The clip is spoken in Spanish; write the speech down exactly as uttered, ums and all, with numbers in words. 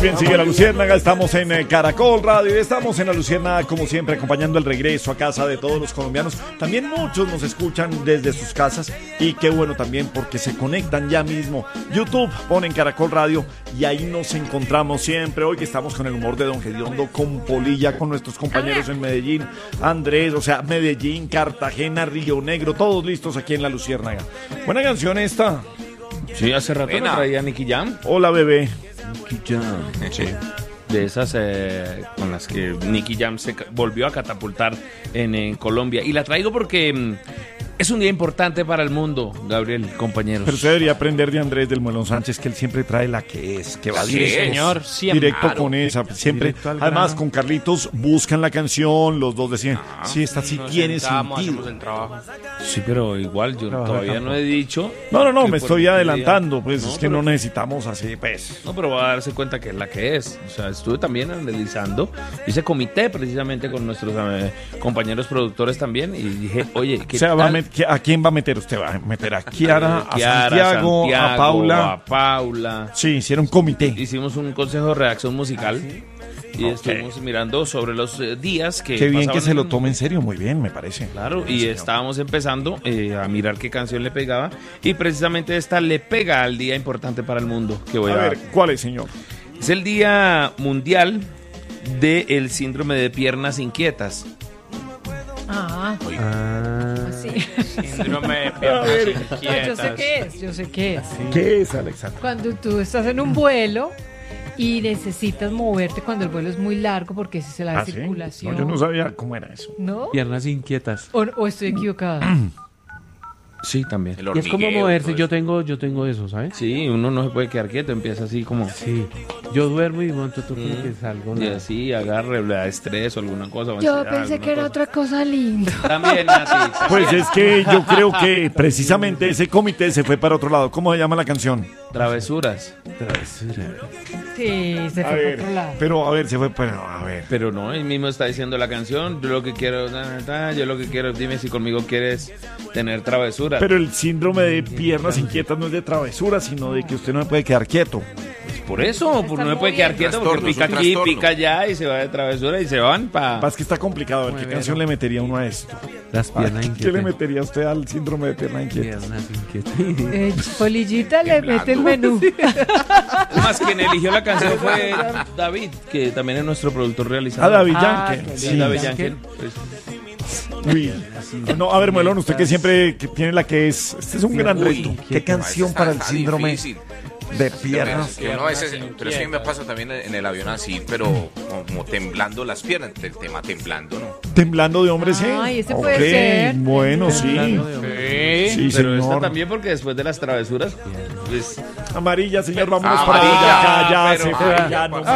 bien, sigue La Luciérnaga, estamos en eh, Caracol Radio y estamos en La Luciérnaga como siempre acompañando el regreso a casa de todos los colombianos. También muchos nos escuchan desde sus casas y qué bueno también porque se conectan ya mismo. YouTube, ponen Caracol Radio y ahí nos encontramos siempre. Hoy que estamos con el humor de Don Gediondo, con Polilla, con nuestros compañeros en Medellín, Andrés, o sea, Medellín, Cartagena, Río Negro, todos listos aquí en La Luciérnaga. Buena canción esta. Sí, hace rato me traía Nicky Jam. Hola, bebé. Nicky Jam. Sí. De esas eh, con las que Nicky Jam se volvió a catapultar en, en Colombia. Y la traigo porque mmm, es un día importante para el mundo, Gabriel, compañeros. Pero usted debería aprender de Andrés del Muelón Sánchez, que él siempre trae la que es, que va sí, directo, señor, siempre. directo Claro. con esa, siempre. Además, con Carlitos buscan la canción, los dos decían, ah, sí, esta sí tiene sentido. El trabajo. Sí, pero igual yo Trabaja todavía campo. no he dicho. No, no, no, me estoy día, adelantando, pues no, es que pero, no necesitamos así, pues. No, pero va a darse cuenta que es la que es. O sea, estuve también analizando, hice comité precisamente con nuestros eh, compañeros productores también y dije, oye, ¿qué O sea, tal? va a met- ¿a quién va a meter usted? ¿Va a meter a Kiara, a Kiara, Santiago, Santiago, a Paula? a Paula. Sí, hicieron comité. Hicimos un consejo de redacción musical. Y Ok. estuvimos mirando sobre los eh, días que Qué bien que pasaban se lo en- tome en serio, muy bien, me parece. Claro, Bien, y señor. estábamos empezando eh, a mirar qué canción le pegaba. Y precisamente esta le pega al día importante para el mundo que voy a, A ver, ¿cuál es, señor? Es el Día Mundial del Síndrome de Piernas Inquietas. Ah, así. Síndrome de A piernas ver. No, yo sé inquietas. qué es, yo sé qué es. ¿Qué es, Alexandra? Cuando tú estás en un vuelo y necesitas moverte cuando el vuelo es muy largo porque esa es la ¿Ah, sí? circulación. No, yo no sabía cómo era eso. ¿No? Piernas inquietas. ¿O, o estoy equivocada? Sí, también. El Y es como hormigueo, moverse, todo yo eso. tengo, yo tengo eso, ¿sabes? Sí, uno no se puede quedar quieto, empieza así como... Sí. Yo duermo y de momento tú como que salgo. Y ¿no? así, agarre, le da estrés o alguna cosa. o Yo ansiedad, pensé alguna que era cosa. otra cosa linda. También, Nati. Pues es que yo creo que precisamente ese comité se fue para otro lado. ¿Cómo se llama la canción? Travesuras. Travesura. Sí, se A fue ver, por otro lado. pero a ver, se fue, pero a ver. Pero no, él mismo está diciendo la canción. Yo lo que quiero, ta, ta, ta, yo lo que quiero, dime si conmigo quieres tener travesuras. Pero el síndrome de piernas inquietas no es de travesura, sino de que usted no puede quedar quieto. Por eso, pues no me puede quedar quieto porque Trastorno, es pica un aquí, trastorno. pica allá y se va de travesura y se van para... Pasa que está complicado. A ver, ¿qué Muy canción bien. le metería uno a esto? Las piernas ¿Qué le inquietas. metería usted al síndrome de piernas inquietas? Piernas inquietas. Eh, Polillita le mete el menú. Más quien eligió la canción fue David, que también es nuestro productor realizador. A David Ah, Yankee. qué Sí, Sí, David sí. Yankee. Pues, Uy. No, a ver, Muelón, usted que siempre que tiene la que es. Este es un gran Uy, reto. ¿Qué canción Está- para el está síndrome difícil. de piernas? Que uno a veces, pero es que me pasa también en el avión así, pero como temblando las piernas, el tema temblando, ¿no? Temblando de hombres, ¿sí? Ay, ese puede Ok, ser. bueno, sí. Temblando de hombre. Sí, pero esta señor. también porque después de las travesuras, pues Amarilla, señor, vámonos Amarilla, para allá. Ya, ya pero- se fue. ah, Ya ya, no